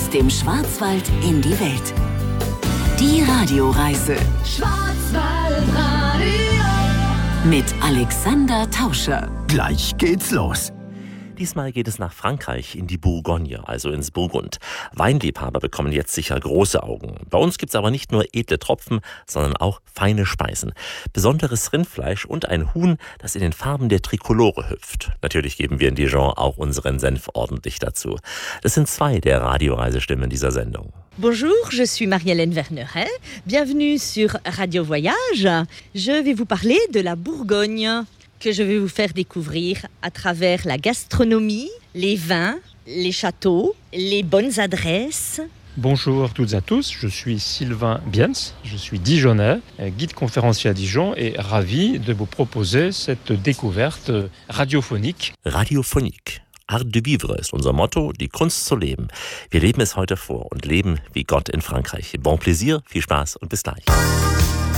dem Schwarzwald in die Welt. Die Radioreise Schwarzwaldradio mit Alexander Tauscher. Gleich geht's los. Diesmal geht es nach Frankreich, in die Bourgogne, also ins Burgund. Weinliebhaber bekommen jetzt sicher große Augen. Bei uns gibt's aber nicht nur edle Tropfen, sondern auch feine Speisen. Besonderes Rindfleisch und ein Huhn, das in den Farben der Trikolore hüpft. Natürlich geben wir in Dijon auch unseren Senf ordentlich dazu. Das sind zwei der Radioreisestimmen dieser Sendung. Bonjour, je suis Marie-Hélène Verneret. Bienvenue sur Radio Voyage. Je vais vous parler de la Bourgogne, que je vais vous faire découvrir à travers la gastronomie, les vins, les châteaux, les bonnes adresses. Bonjour à toutes et à tous, je suis Sylvain Biens, je suis Dijonnais, guide conférencier à Dijon et ravi de vous proposer cette découverte radiophonique. Radiophonique. Art de vivre ist unser Motto, die Kunst zu leben. Wir leben es heute vor und leben wie Gott in Frankreich. Bon plaisir, viel Spaß und bis gleich.